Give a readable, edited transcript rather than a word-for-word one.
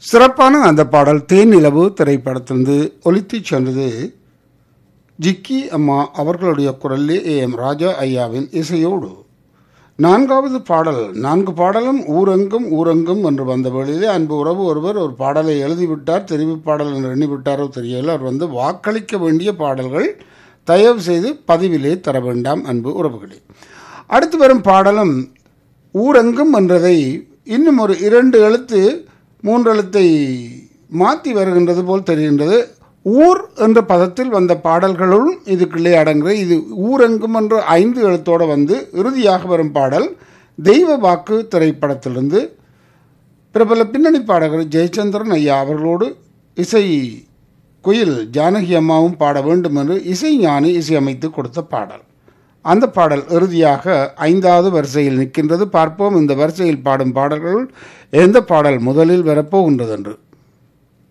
சிறப்பான அந்த பாடல் தேன் நிலவு திரைப்படத்திலிருந்து ஒலித்துச் சென்றது. ஜிக்கி அம்மா அவர்களுடைய குரலில் AM ராஜா ஐயாவின் இசையோடு. நான்காவது பாடல், 4 பாடலும் ஊரெங்கும் ஊரெங்கும் என்று வந்த வேளையிலே அன்பு உறவு ஒருவர் ஒரு பாடலை எழுதிவிட்டார், தெரிவு பாடல் என்று எண்ணிவிட்டாரோ தெரியல. அவர் வந்து வாக்களிக்க வேண்டிய பாடல்கள் தயவு செய்து பதிவிலே தர வேண்டாம் அன்பு உறவுகளே. அடுத்து வரும் பாடலும் ஊரெங்கும் என்றதை இன்னும் ஒரு 2 எழுத்து 3 எழுத்தை மாற்றி வருகின்றது போல் தெரிகின்றது. ஊர் என்ற பதத்தில் வந்த பாடல்களும் இதுக்குள்ளே அடங்குகிற. இது ஊரெங்கும் என்ற 5 எழுத்தோடு வந்து இறுதியாக வரும் பாடல் தெய்வ வாக்கு திரைப்படத்திலிருந்து பிரபல பின்னணி பாடகர் ஜெயச்சந்திரன் ஐயா அவர்களோடு இசை குயில் ஜானகி அம்மாவும் பாட வேண்டும் என்று இசை ஞானி இசையமைத்து கொடுத்த பாடல். அந்த பாடல் இறுதியாக 5வது வரிசையில் நிற்கின்றது. பார்ப்போம் இந்த வரிசையில் பாடும் பாடல்கள் எந்த பாடல் முதலில் வரப்போகின்றது என்று.